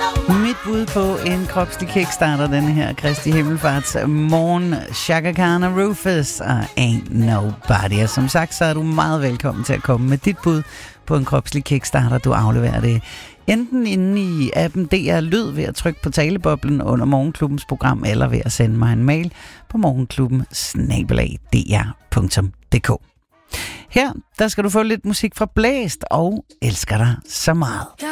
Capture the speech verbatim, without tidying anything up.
Mit bud på en kropslig kickstarter, denne her Kristi Himmelfarts morgen. Chaka Khan og Rufus og Ain't Nobody. Og som sagt, så er du meget velkommen til at komme med dit bud på en kropslig kickstarter. Du afleverer det enten inde i appen D R Lyd ved at trykke på taleboblen under Morgenklubbens program, eller ved at sende mig en mail på morgenklubben snabel-a d r punktum d k. Her, der skal du få lidt musik fra Blæst og Elsker dig så meget.